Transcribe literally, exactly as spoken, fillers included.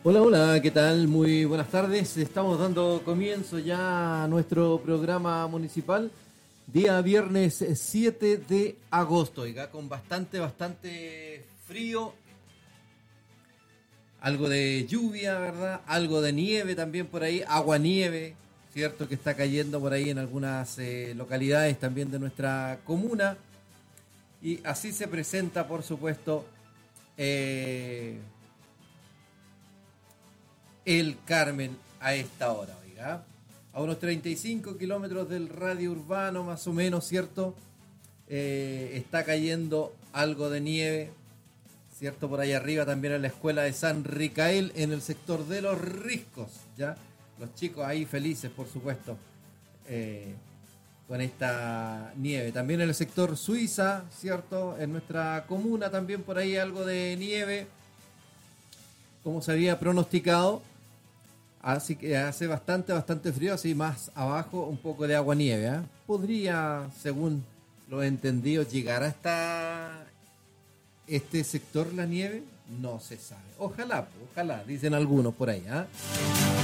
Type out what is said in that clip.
Hola, hola, ¿qué tal? Muy buenas tardes. Estamos dando comienzo ya a nuestro programa municipal, día viernes eh, siete de agosto, oiga, con bastante, bastante frío, algo de lluvia, ¿verdad? Algo de nieve también por ahí, agua nieve, ¿cierto? Que está cayendo por ahí en algunas eh, localidades también de nuestra comuna. Y así se presenta, por supuesto, eh, el Carmen a esta hora, oiga. A unos treinta y cinco kilómetros del radio urbano, más o menos, ¿cierto? Eh, está cayendo algo de nieve, ¿cierto? Por ahí arriba también en la escuela de San Ricael, en el sector de los Riscos, ¿ya? Los chicos ahí felices, por supuesto, eh, con esta nieve. También en el sector Suiza, ¿cierto? En nuestra comuna también por ahí algo de nieve, como se había pronosticado. Así que hace bastante, bastante frío, así más abajo un poco de agua nieve. ¿eh? Podría, según los entendidos, llegar hasta este sector la nieve, no se sabe. Ojalá, ojalá, dicen algunos por ahí. ¿eh?